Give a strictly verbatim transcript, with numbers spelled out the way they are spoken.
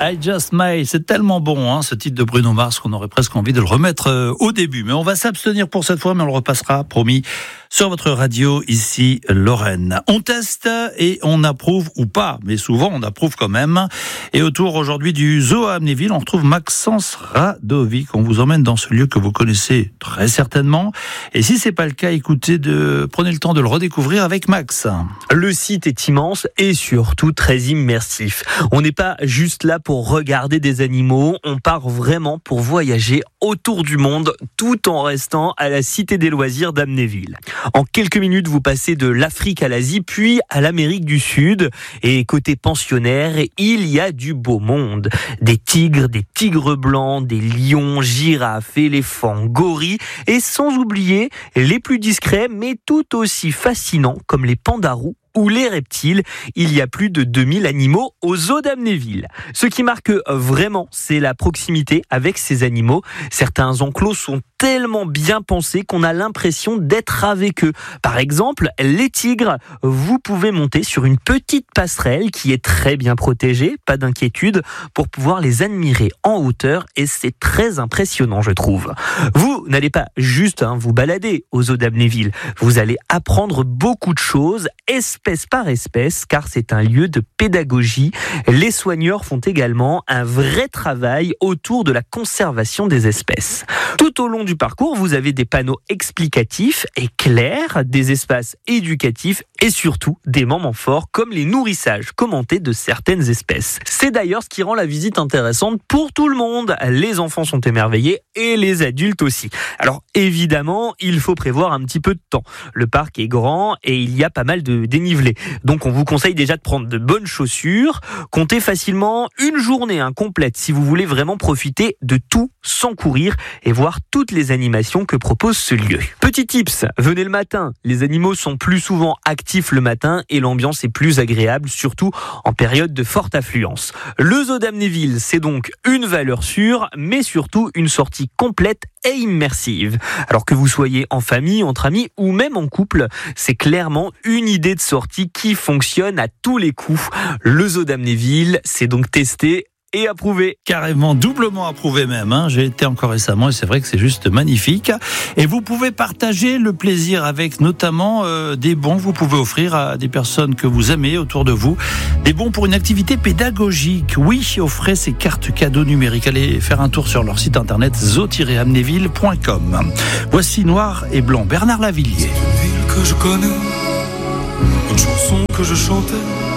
I Just May, c'est tellement bon, hein, ce titre de Bruno Mars, qu'on aurait presque envie de le remettre euh, au début. Mais on va s'abstenir pour cette fois, mais on le repassera, promis, sur votre radio, ici, Lorraine. On teste et on approuve ou pas, mais souvent on approuve quand même. Et autour aujourd'hui du Zoo à Amnéville, on retrouve Maxence Radovic. On vous emmène dans ce lieu que vous connaissez très certainement. Et si c'est pas le cas, écoutez, de, prenez le temps de le redécouvrir avec Max. Le site est immense et surtout très immersif. On n'est pas juste là pour regarder des animaux, on part vraiment pour voyager autour du monde tout en restant à la Cité des Loisirs d'Amnéville. En quelques minutes, vous passez de l'Afrique à l'Asie, puis à l'Amérique du Sud. Et côté pensionnaire, il y a du beau monde. Des tigres, des tigres blancs, des lions, girafes, éléphants, gorilles, et sans oublier les plus discrets, mais tout aussi fascinants, comme les pandarous ou les reptiles. Il y a plus de deux mille animaux au zoo d'Amnéville. Ce qui marque vraiment, c'est la proximité avec ces animaux. Certains enclos sont tellement bien pensés qu'on a l'impression d'être avec eux. Par exemple, les tigres, vous pouvez monter sur une petite passerelle qui est très bien protégée, pas d'inquiétude, pour pouvoir les admirer en hauteur, et c'est très impressionnant, je trouve. Vous n'allez pas juste hein, vous balader au zoo d'Amnéville, vous allez apprendre beaucoup de choses, espèce par espèce, car c'est un lieu de pédagogie. Les soigneurs font également un vrai travail autour de la conservation des espèces. Tout au long du parcours, vous avez des panneaux explicatifs et clairs, des espaces éducatifs et surtout des moments forts comme les nourrissages commentés de certaines espèces. C'est d'ailleurs ce qui rend la visite intéressante pour tout le monde. Les enfants sont émerveillés et les adultes aussi. Alors évidemment, il faut prévoir un petit peu de temps. Le parc est grand et il y a pas mal de dénivelé. Donc on vous conseille déjà de prendre de bonnes chaussures. Comptez facilement une journée hein, complète si vous voulez vraiment profiter de tout sans courir et voir toutes les animations que propose ce lieu. Petit tips, venez le matin. Les animaux sont plus souvent actifs le matin et l'ambiance est plus agréable, surtout en période de forte affluence. Le zoo d'Amnéville, c'est donc une valeur sûre, mais surtout une sortie complète et immersive. Alors que vous soyez en famille, entre amis ou même en couple, c'est clairement une idée de sortie qui fonctionne à tous les coups. Le zoo d'Amnéville, c'est donc testé et approuvé. Carrément, doublement approuvé même. Hein. J'ai été encore récemment et c'est vrai que c'est juste magnifique. Et vous pouvez partager le plaisir avec notamment euh, des bons. Vous pouvez offrir à des personnes que vous aimez autour de vous des bons pour une activité pédagogique. Oui, offrez ces cartes cadeaux numériques. Allez faire un tour sur leur site internet zoo tiret amnéville point com. Voici Noir et Blanc, Bernard Lavilliers. C'est une ville que je connais, une chanson que je chantais.